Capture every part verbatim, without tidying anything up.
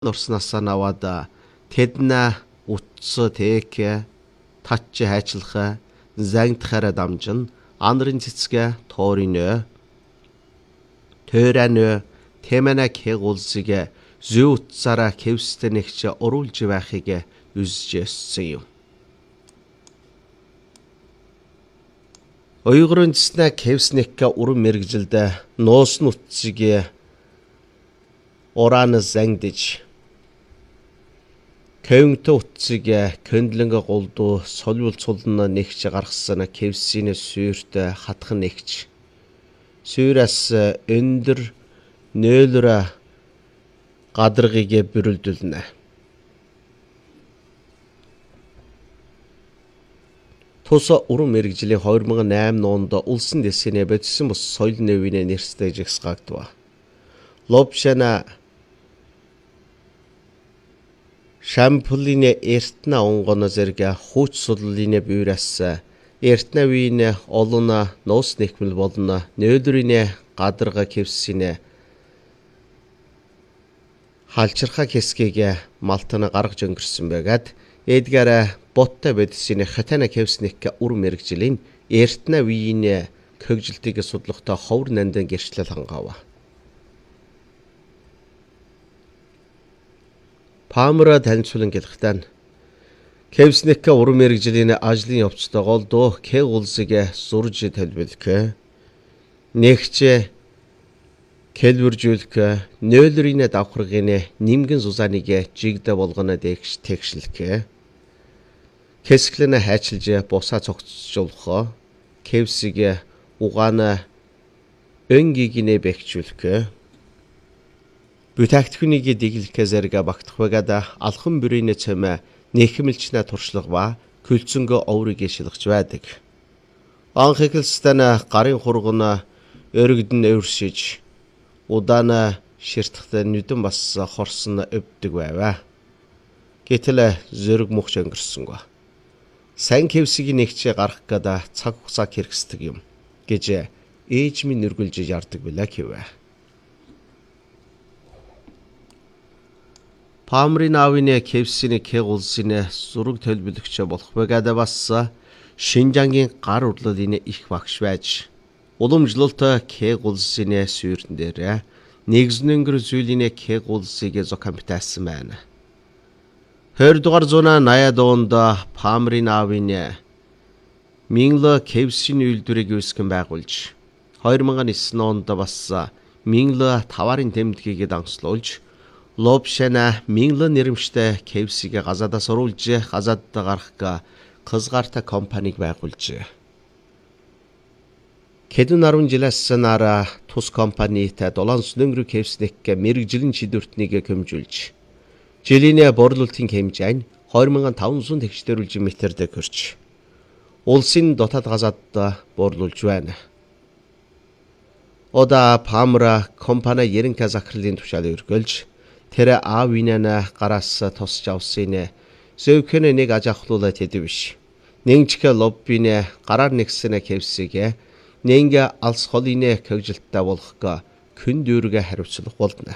Орсноосаа наваад тэднэ утсаа тэкэ татчи хайчлахаа зангтахаараа дамжин анрын цэцгээ тооринөө төрэнөө темэнэ кэгулсигэ зүү утсаараа кевстэнэгч оруулж байхыг үзжсэн юм. Ойгрын цэснэ кевснэкка уран мэрэгжилдэ ноос нутсигэ оран зангдэж Кэвнтэ утсыг кэндлэнгэ голдуу солиул цулна нэгч гаргасан кевсийн сүйрт хатхан нэгч. Сүйрээс өндөр нөөлөр гадаргыг бүрэлдүүлнэ. Тус уран мэрэгжлийн two thousand eight онд улсын дэсгэнэ бодсон бус соёл нэвийн нэрстэй жигсгагдва. Лобшана Шампулине эртнэ онгоно зэрэг хууч судлалын бюроос эртнэвийн олон ноос нэхмэл болно нөөдрийн гадарга кевсийн халчирхаа хэсгийг малтана гаргаж өнгөрсөн байгаад эдгээр боттой бодисны хатана кевснек уран мэрэгжлийн эртнэвийн көгжилтийг судлахтай ховор нандан гэрчлэл хангава. Памра танилцуулан гэлэхтэн кевснек уран мэрэгжлийн ажлын явцтай голдуу кэг улсыг сурж төлөвлөх нэгч кэлбэржүүлэх нөөлрийн давхаргын нимгэн сузаныг жигдэ болгоно дэгш тэгшлэх кэсклэнэ хайчилж бусаа цогцолжуулах кевсиг угаана өнгигнэ бэхжүүлэх Бүтэгтхүнийг диглэхэ зэрэг багтах байгаад алхан бүрийн цэмэ нэхмэлчнэ туршлага ба күлцөнгө оврыг шилгэж байдаг. Анхиглстана гарын хургана өргөдөн өршиж удаана ширтгэхтэй нүдэн бас хорсон өвдөг байваа. Гэтэл зөрөг мөхч өнгөрсөнгөө. Сайн кевсийг нэгч гарах гээд цаг хугацаа хэрэгсдэг юм гэж ээж минь нүргэлж ярддаг билээ гэвэ. Памрын аавын кевсийн кэг улсын зураг төлөвлөгч болох байгаад бас Шинжангийн гар урлалын их багш байж уламжлалт кэг улсын сүйрэн дээр нэгзнэнгэр зүйлийн кэг улсыг зохиомтайсан байна. two thousand eighty онд Памрын аавын Мингло кевсийн үйлдвэрийг үүсгэн байгуулж two thousand nine онд бас Мингло таварын тэмдгийг дансуулж Лобшана Мингло нэрмжтэй кевсийг газадаас оруулж газадд гарах кызгарта компаниг байгуулж. Хэдэн арван жилээс нара тус компанитай долоонс нөнгөрө кевснек мэрэгжлийн шийдвэртнийг көмжүүлж жилийн борлуулалтын хэмжээ нь two thousand five hundred төгсдөрүүлж метрд хүрч улсын дотоод газадд борлуулж байна. Ода Памра компани ерөнхий захирлын тушаал өргөлж тэр аавинана гараас тосч авсан зөөхөн нэг ажахлуулаад хэдв биш. Нэгчгэ лоббине гараар нэгсэн кевсиг нэнгэ алс холын көгжилттэй болох күн дүүргэ хариуцлах болно.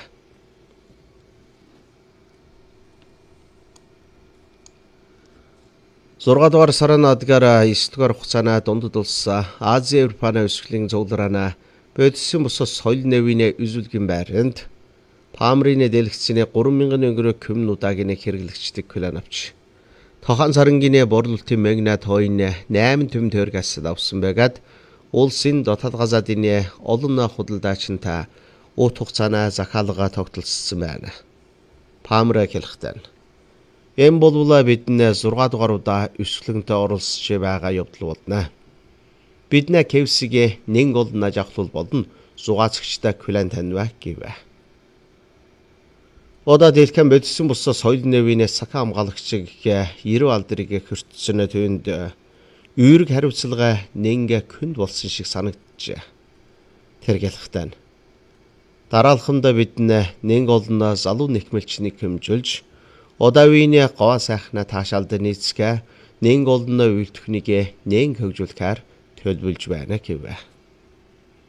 six дугаар сарын адгаар nine дугаар хугацааны дундад улс Ази Европаны өсвөлийн зөвлөрөөнө бодсон бус соёл нэвийн үзүүлгийн байранд Памрын дэлгэцний three thousand өнгөрөө көмн удаагийн хэрэглэгчдэг план авч тохон сарангийн борлуулалтын мэгнэ тойн eight төм тойргаас авсан байгаад улсын дотоод газадын олон худалдаачинтай уут хугацааны захиалга тогтолцсон байна. Памра хэлэхдээ эм болвол бидний six дугаар удаа өсвөлөнтэй оролцож байгаа явдал болно. Бидний кевсиг нэг олон ажахлуул болон зугаацгчтай клан таньваа гэвэ. Ода дэлхэн бодсон бус соёл нэвийн сака хамгаалагчиг ninety алдрыг хөртсөн төвөнд үүрэг хариуцлага нэнгэ күнд болсон шиг санагдчихэ. Тэр гэлэхтэн дараалхамда бид нэг олон залуу нэхмэлчнийг хэмжүүлж одавийн гоо сайхна таашаалд нийцгэ нэг олон үйлдвэрнийг нэн хөгжүүлэхээр төлөвлөж байна гэвэ.